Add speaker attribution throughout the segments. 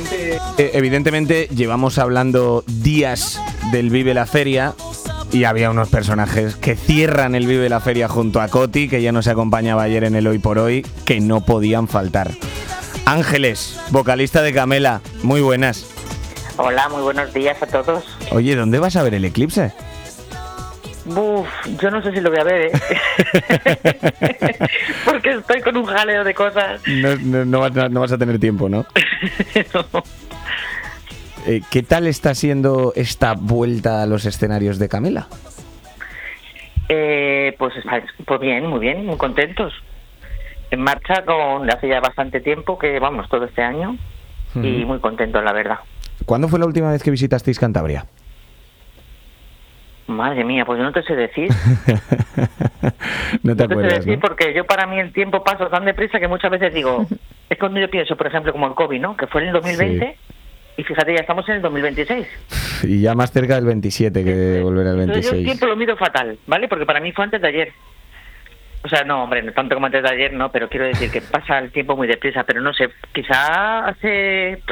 Speaker 1: Evidentemente llevamos hablando días del Vive la Feria y había unos personajes que cierran el Vive la Feria junto a Coti, que ya nos acompañaba ayer en el Hoy por Hoy, que no podían faltar. Ángeles, vocalista de Camela, muy buenas.
Speaker 2: Hola, muy buenos días a todos.
Speaker 1: Oye, ¿dónde vas a ver el eclipse?
Speaker 2: Uf, yo no sé si lo voy a ver, porque estoy con un jaleo de cosas.
Speaker 1: No vas a tener tiempo, ¿no?
Speaker 2: No.
Speaker 1: ¿Qué tal está siendo esta vuelta a los escenarios de Camela?
Speaker 2: Pues bien, muy contentos. En marcha hace ya bastante tiempo, que vamos, todo este año, y muy contentos, la verdad.
Speaker 1: ¿Cuándo fue la última vez que visitasteis Cantabria?
Speaker 2: Madre mía, pues yo no te sé decir.
Speaker 1: No te acuerdas,
Speaker 2: sé decir,
Speaker 1: ¿no?
Speaker 2: porque yo, para mí, el tiempo pasa tan deprisa que muchas veces digo, es cuando yo pienso, por ejemplo, como el COVID, ¿no? Que fue en el 2020, sí. Y fíjate, ya estamos en el 2026.
Speaker 1: Y ya más cerca del 27 que de volver al 26.
Speaker 2: Entonces yo el tiempo lo mido fatal, ¿vale? Porque para mí fue antes de ayer. O sea, no, hombre, no tanto como antes de ayer, no, pero quiero decir que pasa el tiempo muy deprisa, pero no sé, quizá hace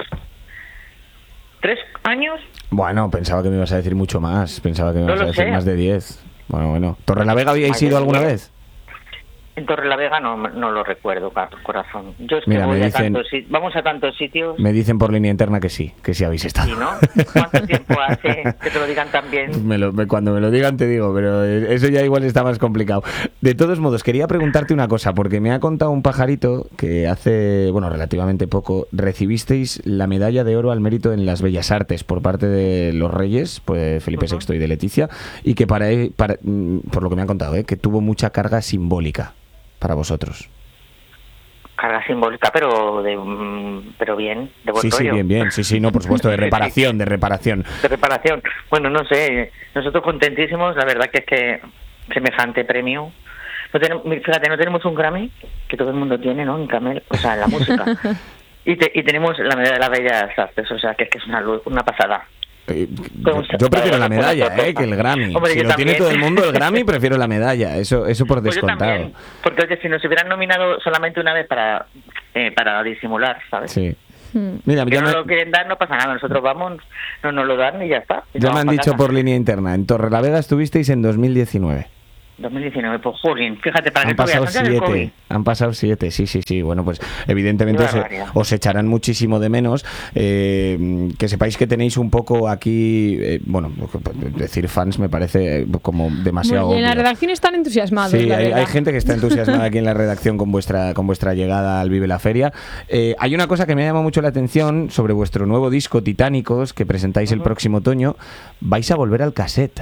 Speaker 2: 3 años.
Speaker 1: Bueno, pensaba que me ibas a decir mucho más, pensaba que me ibas a decir más de 10. Bueno. ¿Torrelavega habíais ido alguna vez? En
Speaker 2: Torrelavega no lo recuerdo, corazón. Yo es que
Speaker 1: Mira,
Speaker 2: vamos a tantos sitios.
Speaker 1: Me dicen por línea interna que sí habéis estado.
Speaker 2: ¿Sí, no? ¿Cuánto tiempo hace que te lo digan también?
Speaker 1: Cuando me lo digan te digo, pero eso ya igual está más complicado. De todos modos, quería preguntarte una cosa, porque me ha contado un pajarito que hace, relativamente poco, recibisteis la medalla de oro al mérito en las Bellas Artes por parte de los Reyes, pues Felipe VI y de Leticia, y que por lo que me han contado, que tuvo mucha carga simbólica para vosotros.
Speaker 2: Carga simbólica, pero bien, de buen rollo.
Speaker 1: Bien. Sí, no, por supuesto, de reparación. De reparación.
Speaker 2: Bueno, no sé, nosotros contentísimos, la verdad que es que semejante premio. Fíjate, no tenemos un Grammy, que todo el mundo tiene, ¿no? En Camel, o sea, en la música. y tenemos la medalla de las Bellas Artes, o sea, que es que es una pasada.
Speaker 1: Yo prefiero la medalla, que el Grammy.
Speaker 2: Hombre,
Speaker 1: si lo
Speaker 2: también.
Speaker 1: Tiene todo el mundo el Grammy, prefiero la medalla. Eso por
Speaker 2: pues
Speaker 1: descontado.
Speaker 2: Yo también, porque oye, si nos hubieran nominado solamente una vez para disimular, ¿sabes?
Speaker 1: Sí. Mira,
Speaker 2: que no lo quieren dar, no pasa nada. Nosotros vamos, no nos lo dan y ya está.
Speaker 1: Ya me han dicho por línea interna. En Torrelavega estuvisteis en 2019.
Speaker 2: 2019, pues jolín, fíjate, para que tú veas, antes del COVID.
Speaker 1: Han pasado 7, sí. Bueno, pues evidentemente os echarán muchísimo de menos. Que sepáis que tenéis un poco aquí, decir fans me parece como demasiado obvio.
Speaker 3: En la redacción están entusiasmados.
Speaker 1: Sí, hay gente que está entusiasmada aquí en la redacción con vuestra llegada al Vive la Feria. Hay una cosa que me ha llamado mucho la atención sobre vuestro nuevo disco, Titánicos, que presentáis el próximo otoño. Vais a volver al cassette.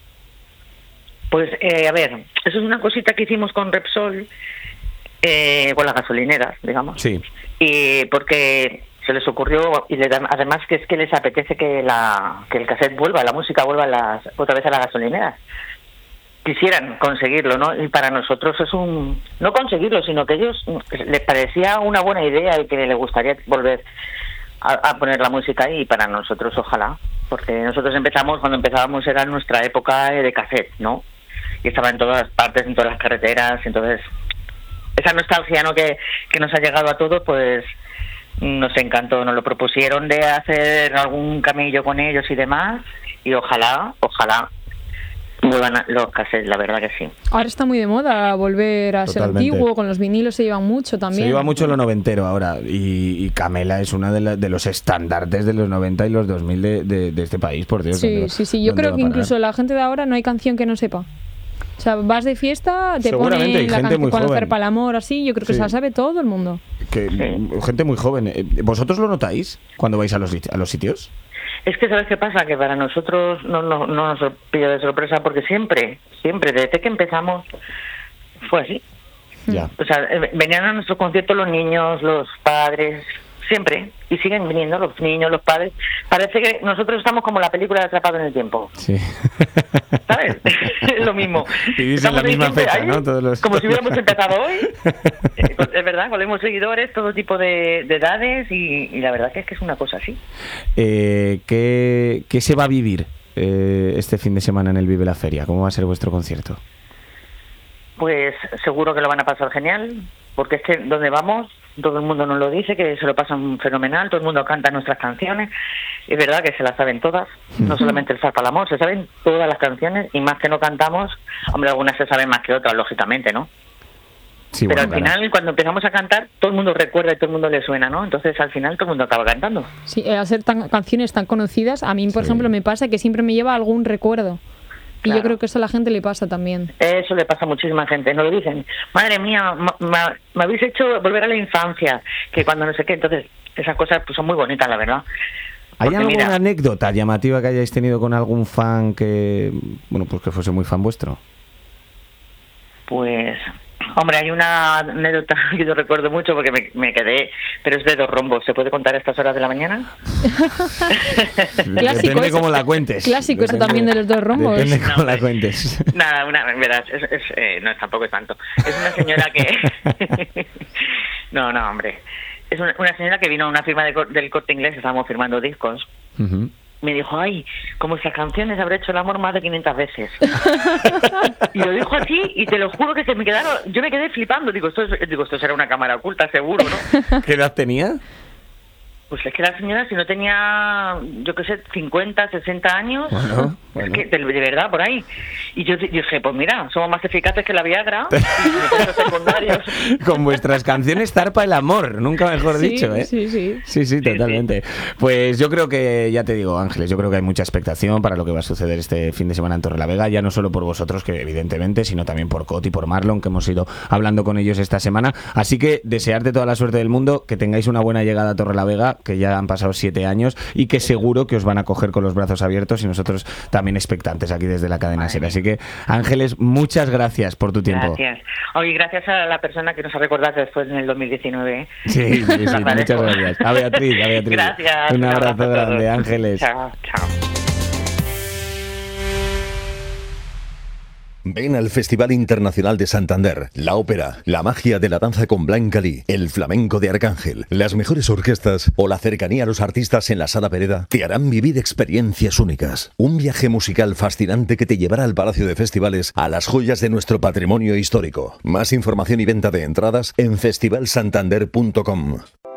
Speaker 2: Pues, a ver, eso es una cosita que hicimos con Repsol, con las gasolineras, digamos.
Speaker 1: Sí.
Speaker 2: Y porque se les ocurrió, y además que es que les apetece que el cassette vuelva, la música vuelva otra vez a las gasolineras. Quisieran conseguirlo, ¿no? Y para nosotros es no conseguirlo, sino que a ellos les parecía una buena idea y que les gustaría volver a poner la música ahí, y para nosotros ojalá. Porque nosotros cuando empezábamos era nuestra época de cassette, ¿no? Y estaba en todas partes, en todas las carreteras, entonces esa nostalgia, ¿no? que nos ha llegado a todos, pues nos encantó, nos lo propusieron de hacer algún camello con ellos y demás, y ojalá vuelvan los cassettes, la verdad que sí.
Speaker 3: Ahora está muy de moda volver a ser antiguo, con los vinilos se llevan mucho también.
Speaker 1: Se lleva mucho lo noventero ahora, y Camela es una de los estandartes de los 90 y los 2000 de este país, por Dios.
Speaker 3: Sí, yo creo que incluso la gente de ahora no hay canción que no sepa. O sea, vas de fiesta, te ponen la canción Cuando Zarpa el Amor, así, yo creo que se la sabe todo el mundo.
Speaker 1: Gente muy joven. ¿Vosotros lo notáis cuando vais a los sitios?
Speaker 2: Es que, ¿sabes qué pasa? Que para nosotros no nos pilla de sorpresa, porque siempre, desde que empezamos, fue así.
Speaker 1: Ya.
Speaker 2: O sea, venían a nuestro concierto los niños, los padres, siempre, y siguen viniendo los niños, los padres. Parece que nosotros estamos como la película de Atrapado en el Tiempo.
Speaker 1: Sí.
Speaker 2: ¿Sabes? Es lo mismo.
Speaker 1: Y dicen la misma fecha, ahí, ¿no?
Speaker 2: Como si hubiéramos empezado hoy. Es verdad, con los mismos seguidores, todo tipo de edades, y la verdad que es una cosa así.
Speaker 1: ¿Qué se va a vivir este fin de semana en el Vive la Feria? ¿Cómo va a ser vuestro concierto?
Speaker 2: Pues seguro que lo van a pasar genial, porque es que donde vamos todo el mundo nos lo dice, que se lo pasan fenomenal, todo el mundo canta nuestras canciones. Es verdad que se las saben todas, no solamente el Zar para el amor, se saben todas las canciones, y más que no cantamos, hombre, algunas se saben más que otras, lógicamente, ¿no?
Speaker 1: Sí,
Speaker 2: pero
Speaker 1: bueno,
Speaker 2: al final, cuando empezamos a cantar, todo el mundo recuerda y todo el mundo le suena, ¿no? Entonces, al final, todo el mundo acaba cantando.
Speaker 3: Sí, al ser canciones tan conocidas, a mí, por ejemplo, me pasa que siempre me lleva algún recuerdo. Claro. Y yo creo que eso a la gente le pasa también.
Speaker 2: Eso le pasa a muchísima gente. Nos lo dicen, madre mía, me habéis hecho volver a la infancia, que cuando no sé qué. Entonces, esas cosas pues son muy bonitas, la verdad.
Speaker 1: ¿Hay alguna anécdota llamativa que hayáis tenido con algún fan que, bueno, pues que fuese muy fan vuestro?
Speaker 2: Pues, hombre, hay una anécdota que yo recuerdo mucho porque me quedé, pero es de 2 rombos. ¿Se puede contar a estas horas de la mañana?
Speaker 3: Clásico,
Speaker 1: depende cómo la cuentes.
Speaker 3: Clásico, depende, eso también de los 2 rombos.
Speaker 1: Depende cómo la cuentes.
Speaker 2: Nada, en verdad, no, tampoco es tanto. Es una señora que... no, hombre. Es una señora que vino a una firma del Corte Inglés, estábamos firmando discos.
Speaker 1: Uh-huh.
Speaker 2: Me dijo, ay, como esas canciones habré hecho el amor más de 500 veces. Y lo dijo así, y te lo juro que yo me quedé flipando. Digo, esto será una cámara oculta, seguro, ¿no?
Speaker 1: ¿Qué edad tenía?
Speaker 2: Pues es que la señora, si no tenía, yo qué sé, 50, 60 años,
Speaker 1: bueno.
Speaker 2: Es que de verdad, por ahí. Y yo dije, pues mira, somos más eficaces que la Viagra y los secundarios.
Speaker 1: Con vuestras canciones zarpa el amor, nunca mejor dicho, ¿eh? Sí, totalmente. Pues yo creo que, ya te digo, Ángeles, yo creo que hay mucha expectación para lo que va a suceder este fin de semana en Torrelavega, ya no solo por vosotros, que evidentemente, sino también por Cot y por Marlon, que hemos ido hablando con ellos esta semana. Así que desearte toda la suerte del mundo, que tengáis una buena llegada a Torrelavega, que ya han pasado 7 años y que seguro que os van a coger con los brazos abiertos, y nosotros también expectantes aquí desde la cadena SER. Así que, Ángeles, muchas gracias por tu tiempo.
Speaker 2: Gracias. Oye, gracias a la persona que nos ha recordado después en el 2019.
Speaker 1: Sí, muchas gracias. A Beatriz.
Speaker 2: Gracias.
Speaker 1: Un abrazo grande, Ángeles.
Speaker 2: Chao.
Speaker 4: Ven al Festival Internacional de Santander, la ópera, la magia de la danza con Blanca Lee, el flamenco de Arcángel, las mejores orquestas o la cercanía a los artistas en la Sala Pereda te harán vivir experiencias únicas. Un viaje musical fascinante que te llevará al Palacio de Festivales, a las joyas de nuestro patrimonio histórico. Más información y venta de entradas en festivalsantander.com.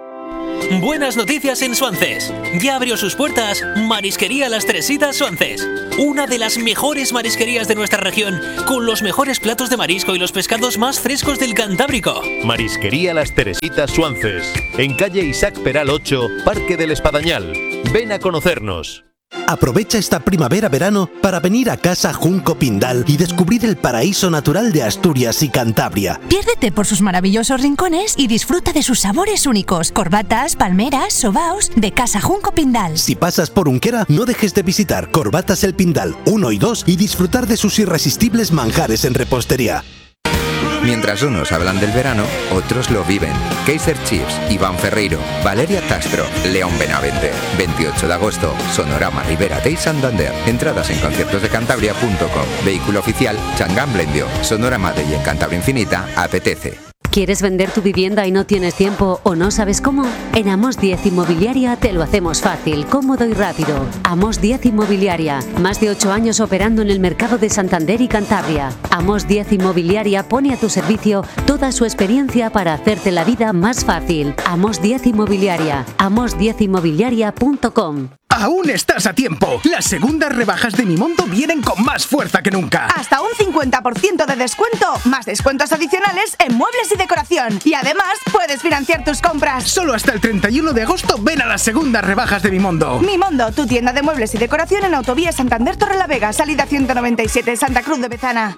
Speaker 5: Buenas noticias en Suances. Ya abrió sus puertas Marisquería Las Teresitas Suances. Una de las mejores marisquerías de nuestra región, con los mejores platos de marisco y los pescados más frescos del Cantábrico.
Speaker 6: Marisquería Las Teresitas Suances. En calle Isaac Peral 8, Parque del Espadañal. Ven a conocernos.
Speaker 7: Aprovecha esta primavera-verano para venir a Casa Junco Pindal y descubrir el paraíso natural de Asturias y Cantabria.
Speaker 8: Piérdete por sus maravillosos rincones y disfruta de sus sabores únicos. Corbatas, palmeras, sobaos de Casa Junco Pindal.
Speaker 7: Si pasas por Unquera, no dejes de visitar Corbatas El Pindal 1 y 2 y disfrutar de sus irresistibles manjares en repostería.
Speaker 9: Mientras unos hablan del verano, otros lo viven. Kaiser Chiefs, Iván Ferreiro, Valeria Castro, León Benavente. 28 de agosto, Sonorama Ribera de Santander. Entradas en conciertosdecantabria.com. Vehículo oficial, Changán Blendio. Sonorama de y en Cantabria Infinita, apetece.
Speaker 10: ¿Quieres vender tu vivienda y no tienes tiempo o no sabes cómo? En Amos 10 Inmobiliaria te lo hacemos fácil, cómodo y rápido. Amos 10 Inmobiliaria, más de 8 años operando en el mercado de Santander y Cantabria. Amos 10 Inmobiliaria pone a tu servicio toda su experiencia para hacerte la vida más fácil. Amos 10 Inmobiliaria, amos10inmobiliaria.com.
Speaker 11: Aún estás a tiempo. Las segundas rebajas de Mimondo vienen con más fuerza que nunca.
Speaker 12: Hasta un 50% de descuento, más descuentos adicionales en muebles y decoración. Y además puedes financiar tus compras.
Speaker 11: Solo hasta el 31 de agosto ven a las segundas rebajas de Mimondo.
Speaker 12: Mimondo, tu tienda de muebles y decoración en Autovía Santander Torrelavega, salida 197, Santa Cruz de Bezana.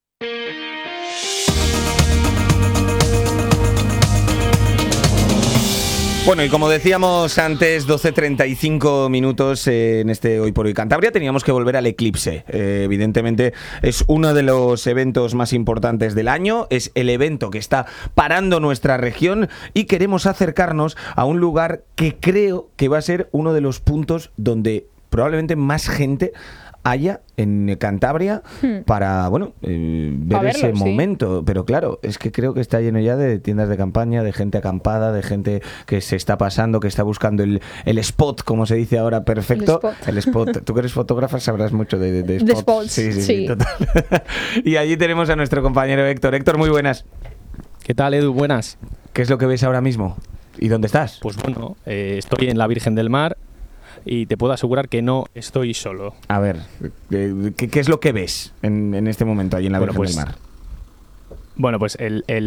Speaker 1: Bueno, y como decíamos antes, 12:35 minutos en este Hoy por Hoy Cantabria, teníamos que volver al eclipse. Evidentemente es uno de los eventos más importantes del año, es el evento que está parando nuestra región y queremos acercarnos a un lugar que creo que va a ser uno de los puntos donde probablemente más gente haya en Cantabria para, bueno, ver ese momento. Pero claro, es que creo que está lleno ya de tiendas de campaña, de gente acampada, de gente que se está pasando, que está buscando el spot, como se dice ahora, perfecto. El spot. Tú que eres fotógrafa sabrás mucho de spots.
Speaker 3: De spots,
Speaker 1: sí. Total. Y allí tenemos a nuestro compañero Héctor. Héctor, muy buenas.
Speaker 13: ¿Qué tal, Edu? Buenas.
Speaker 1: ¿Qué es lo que ves ahora mismo? ¿Y dónde estás?
Speaker 13: Pues bueno, estoy en la Virgen del Mar y te puedo asegurar que no estoy solo.
Speaker 1: A ver, ¿qué es lo que ves en este momento allí en la Virgen del Mar?
Speaker 13: Bueno, pues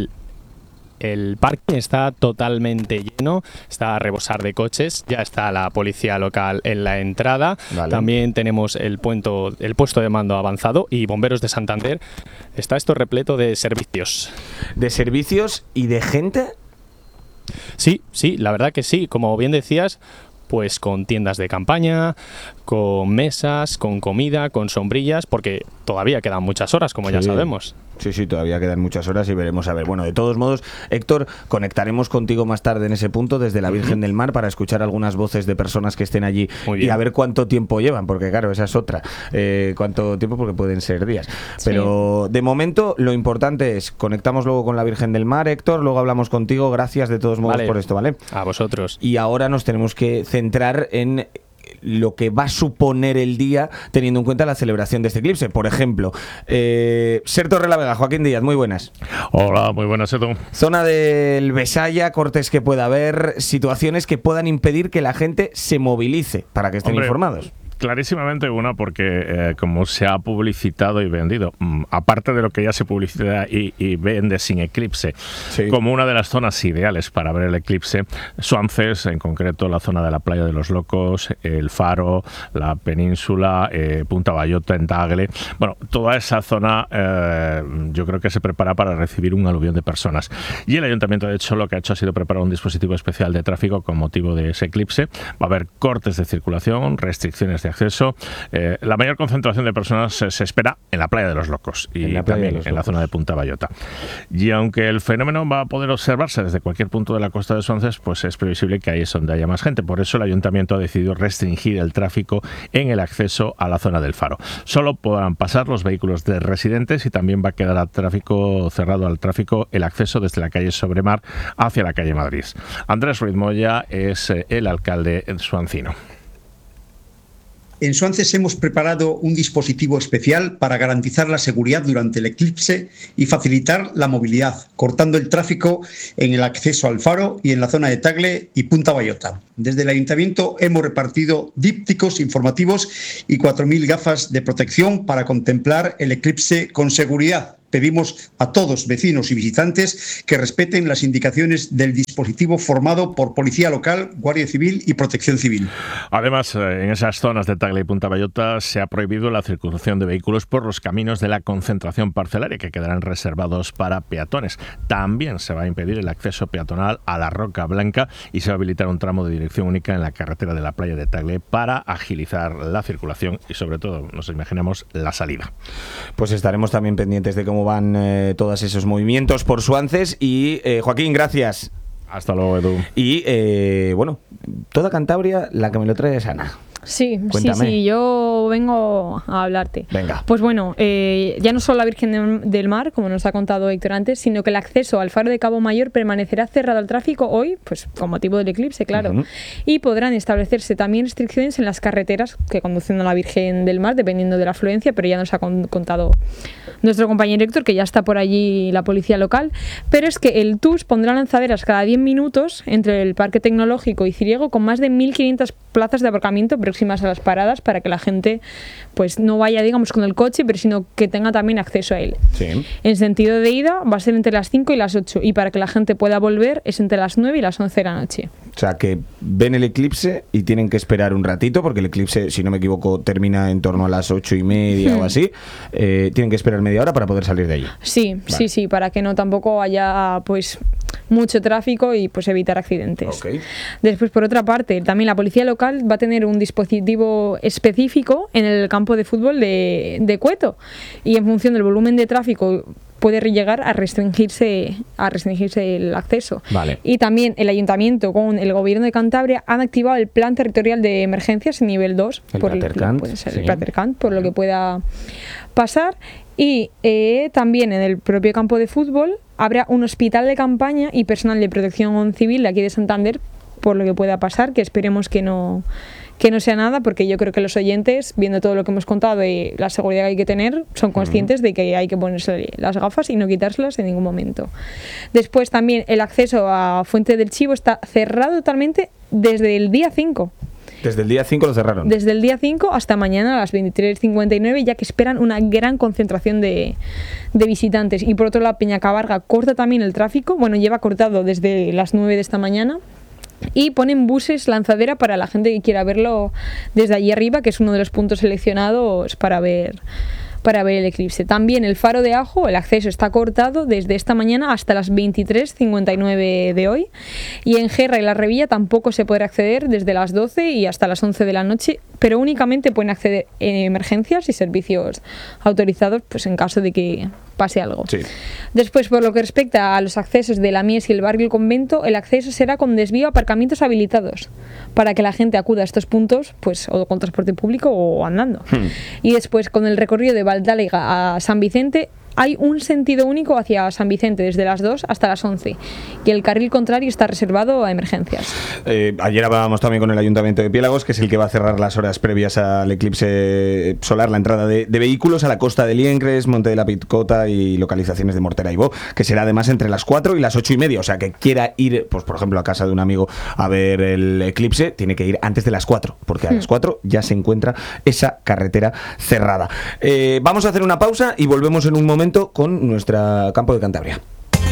Speaker 13: el parque está totalmente lleno, está a rebosar de coches, ya está la policía local en la entrada, también tenemos el puesto de mando avanzado y bomberos de Santander. Está esto repleto de servicios.
Speaker 1: ¿De servicios y de gente?
Speaker 13: Sí, la verdad que sí, como bien decías, pues con tiendas de campaña, con mesas, con comida, con sombrillas, porque todavía quedan muchas horas, como ya sabemos.
Speaker 1: Sí, todavía quedan muchas horas y veremos a ver. Bueno, de todos modos, Héctor, conectaremos contigo más tarde en ese punto desde la Virgen del Mar para escuchar algunas voces de personas que estén allí y a ver cuánto tiempo llevan, porque claro, esa es otra. Cuánto tiempo, porque pueden ser días. Pero de momento lo importante es, conectamos luego con la Virgen del Mar, Héctor, luego hablamos contigo. Gracias de todos modos por esto, ¿vale?
Speaker 13: A vosotros.
Speaker 1: Y ahora nos tenemos que centrar en lo que va a suponer el día teniendo en cuenta la celebración de este eclipse. Por ejemplo, Ser Torrelavega, Joaquín Díaz, muy buenas.
Speaker 14: Hola, muy buenas, Edu.
Speaker 1: Zona del Besaya, cortes que pueda haber, situaciones que puedan impedir que la gente se movilice para que estén informados.
Speaker 14: Clarísimamente una, porque como se ha publicitado y vendido, aparte de lo que ya se publicita y vende sin eclipse, como una de las zonas ideales para ver el eclipse, Suances, en concreto la zona de la Playa de los Locos, el Faro, la península, Punta Bayota en Tagle, bueno, toda esa zona yo creo que se prepara para recibir un aluvión de personas. Y el Ayuntamiento, de hecho, lo que ha hecho ha sido preparar un dispositivo especial de tráfico con motivo de ese eclipse. Va a haber cortes de circulación, restricciones de acceso. La mayor concentración de personas se espera en la Playa de los Locos y también en la zona de Punta Bayota. Y aunque el fenómeno va a poder observarse desde cualquier punto de la costa de Suances, pues es previsible que ahí es donde haya más gente. Por eso el Ayuntamiento ha decidido restringir el tráfico en el acceso a la zona del Faro. Solo podrán pasar los vehículos de residentes y también va a quedar cerrado al tráfico el acceso desde la calle Sobremar hacia la calle Madrid. Andrés Ruiz Moya es el alcalde suancino.
Speaker 15: En Suances hemos preparado un dispositivo especial para garantizar la seguridad durante el eclipse y facilitar la movilidad, cortando el tráfico en el acceso al Faro y en la zona de Tagle y Punta Bayota. Desde el Ayuntamiento hemos repartido dípticos informativos y 4.000 gafas de protección para contemplar el eclipse con seguridad. Pedimos a todos, vecinos y visitantes, que respeten las indicaciones del dispositivo formado por Policía Local, Guardia Civil y Protección Civil.
Speaker 14: Además, en esas zonas de Tagle y Punta Bayota se ha prohibido la circulación de vehículos por los caminos de la concentración parcelaria, que quedarán reservados para peatones. También se va a impedir el acceso peatonal a la Roca Blanca y se va a habilitar un tramo de dirección única en la carretera de la playa de Tagle para agilizar la circulación y, sobre todo, nos imaginamos la salida.
Speaker 1: Pues estaremos también pendientes de cómo van todos esos movimientos por Suances y Joaquín, gracias.
Speaker 14: Hasta luego, Edu.
Speaker 1: Y bueno, toda Cantabria, la que me lo trae es Ana.
Speaker 3: Sí,
Speaker 1: Cuéntame.
Speaker 3: sí, yo vengo a hablarte.
Speaker 1: Venga.
Speaker 3: Pues bueno, ya no solo la Virgen del Mar, como nos ha contado Héctor antes, sino que el acceso al Faro de Cabo Mayor permanecerá cerrado al tráfico hoy, pues con motivo del eclipse, claro. Y podrán establecerse también restricciones en las carreteras que conducen a la Virgen del Mar, dependiendo de la afluencia, pero ya nos ha contado nuestro compañero Héctor, que ya está por allí la policía local. Pero es que el TUS pondrá lanzaderas cada 10 minutos entre el Parque Tecnológico y Ciriego, con más de 1.500 plazas de aparcamiento próximas a las paradas, para que la gente pues no vaya, digamos, con el coche, pero sino que tenga también acceso a él.
Speaker 1: Sí.
Speaker 3: En sentido de ida va a ser entre las 5 y las 8, y para que la gente pueda volver es entre las 9 y las 11 de la noche.
Speaker 1: O sea, que ven el eclipse y tienen que esperar un ratito, porque el eclipse, si no me equivoco, termina en torno a las 8:30 o así. Tienen que esperar media hora para poder salir de allí.
Speaker 3: Sí, vale. Sí, para que no tampoco haya pues mucho tráfico y pues evitar accidentes.
Speaker 1: Okay.
Speaker 3: Después, por otra parte, también la policía local va a tener un dispositivo específico en el campo de fútbol de Cueto, y en función del volumen de tráfico puede llegar a restringirse el acceso.
Speaker 1: Vale.
Speaker 3: Y también el Ayuntamiento con el Gobierno de Cantabria han activado el Plan Territorial de Emergencias nivel 2,
Speaker 1: el Platercant,
Speaker 3: el Platercant, por lo que pueda pasar. Y también en el propio campo de fútbol habrá un hospital de campaña y personal de protección civil de aquí de Santander, por lo que pueda pasar, que esperemos que no que no sea nada, porque yo creo que los oyentes, viendo todo lo que hemos contado y la seguridad que hay que tener, son conscientes de que hay que ponerse las gafas y no quitárselas en ningún momento. Después también el acceso a Fuente del Chivo está cerrado totalmente desde el día 5.
Speaker 1: Desde el día 5 lo cerraron.
Speaker 3: Desde el día 5 hasta mañana a las 23:59, ya que esperan una gran concentración de visitantes. Y por otro lado, Peñacabarga corta también el tráfico, bueno, lleva cortado desde las 9 de esta mañana. Y ponen buses lanzadera para la gente que quiera verlo desde allí arriba, que es uno de los puntos seleccionados para ver el eclipse. También el Faro de Ajo, el acceso está cortado desde esta mañana hasta las 23:59 de hoy. Y en Gerra y La Revilla tampoco se podrá acceder desde las 12 y hasta las 11 de la noche, pero únicamente pueden acceder en emergencias y servicios autorizados, pues en caso de que pase algo. Sí. Después, por lo que respecta a los accesos de la Mies y el barrio El Convento, el acceso será con desvío a aparcamientos habilitados para que la gente acuda a estos puntos, pues o con transporte público o andando. Y después, con el recorrido de Valdáliga a San Vicente, hay un sentido único hacia San Vicente desde las 2 hasta las 11 y el carril contrario está reservado a emergencias.
Speaker 1: Ayer hablábamos también con el Ayuntamiento de Piélagos, que es el que va a cerrar las horas previas al eclipse solar, la entrada de vehículos a la costa de Liencres, Monte de la Picota y localizaciones de Mortera y Bó, que será además entre las 4 y las 8:30, o sea que quiera ir, pues por ejemplo, a casa de un amigo a ver el eclipse, tiene que ir antes de las 4, porque a las 4 ya se encuentra esa carretera cerrada. Vamos a hacer una pausa y volvemos en un momento con nuestra Campo de Cantabria.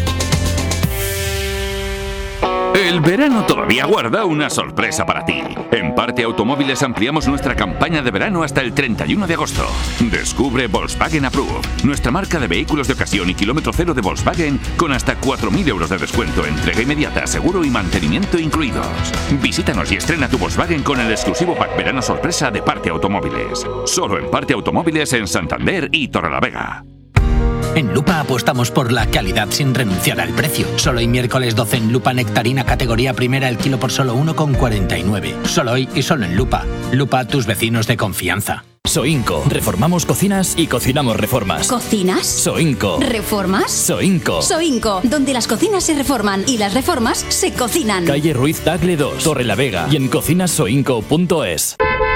Speaker 16: El verano todavía guarda una sorpresa para ti. En Parte Automóviles ampliamos nuestra campaña de verano hasta el 31 de agosto. Descubre Volkswagen Approve, nuestra marca de vehículos de ocasión y kilómetro cero de Volkswagen con hasta 4.000 euros de descuento, entrega inmediata, seguro y mantenimiento incluidos. Visítanos y estrena tu Volkswagen con el exclusivo pack verano sorpresa de Parte Automóviles. Solo en Parte Automóviles en Santander y Torrelavega.
Speaker 17: En Lupa apostamos por la calidad sin renunciar al precio. Solo hoy miércoles 12 en Lupa nectarina categoría primera el kilo por solo 1,49. Solo hoy y solo en Lupa. Lupa, tus vecinos de confianza.
Speaker 18: Soinco. Reformamos cocinas y cocinamos reformas.
Speaker 19: ¿Cocinas?
Speaker 18: Soinco.
Speaker 19: ¿Reformas?
Speaker 18: Soinco.
Speaker 19: Soinco, donde las cocinas se reforman y las reformas se cocinan.
Speaker 18: Calle Ruiz Tagle 2, Torrelavega y en cocinasoinco.es.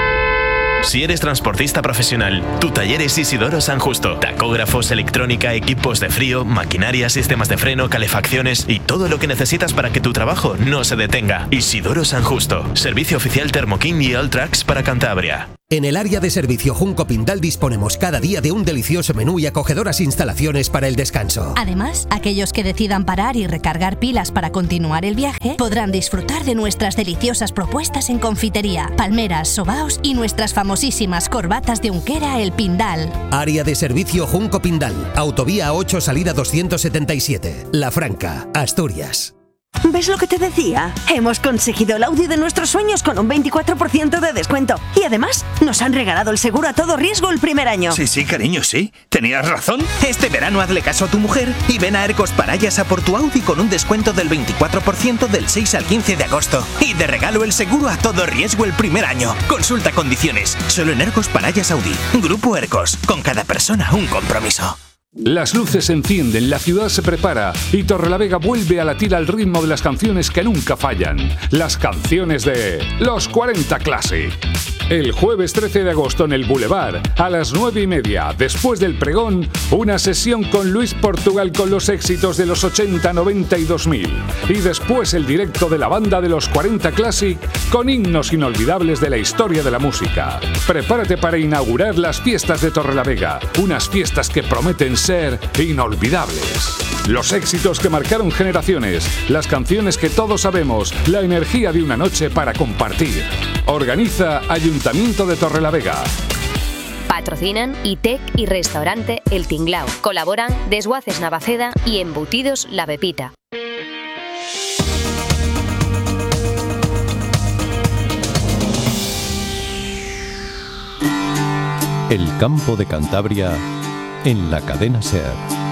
Speaker 20: Si eres transportista profesional, tu taller es Isidoro San Justo. Tacógrafos, electrónica, equipos de frío, maquinaria, sistemas de freno, calefacciones y todo lo que necesitas para que tu trabajo no se detenga. Isidoro San Justo. Servicio oficial Thermokin y Alltrax para Cantabria.
Speaker 21: En el área de servicio Junco Pindal disponemos cada día de un delicioso menú y acogedoras instalaciones para el descanso.
Speaker 8: Además, aquellos que decidan parar y recargar pilas para continuar el viaje podrán disfrutar de nuestras deliciosas propuestas en confitería, palmeras, sobaos y nuestras famosísimas corbatas de Unquera El Pindal.
Speaker 21: Área de servicio Junco Pindal, autovía 8 salida 277, La Franca, Asturias.
Speaker 22: ¿Ves lo que te decía? Hemos conseguido el Audi de nuestros sueños con un 24% de descuento. Y además, nos han regalado el seguro a todo riesgo el primer año.
Speaker 11: Sí, cariño, sí. Tenías razón. Este verano hazle caso a tu mujer y ven a Ercos Parayas a por tu Audi con un descuento del 24% del 6 al 15 de agosto. Y de regalo el seguro a todo riesgo el primer año. Consulta condiciones. Solo en Ercos Parayas Audi. Grupo Ercos. Con cada persona un compromiso.
Speaker 23: Las luces se encienden, la ciudad se prepara y Torrelavega vuelve a latir al ritmo de las canciones que nunca fallan. Las canciones de Los 40 Classic. El jueves 13 de agosto en el Boulevard, a las 9:30, después del pregón, una sesión con Luis Portugal con los éxitos de los 80, 90 y 2000. Y después el directo de la banda de Los 40 Classic con himnos inolvidables de la historia de la música. Prepárate para inaugurar las fiestas de Torrelavega, unas fiestas que prometen ser inolvidables. Los éxitos que marcaron generaciones, las canciones que todos sabemos, la energía de una noche para compartir. Organiza Ayuntamiento de Torrelavega.
Speaker 24: Patrocinan ITEC y Restaurante El Tinglao. Colaboran Desguaces Navaceda y Embutidos La Pepita.
Speaker 6: El Campo de Cantabria en la cadena SER.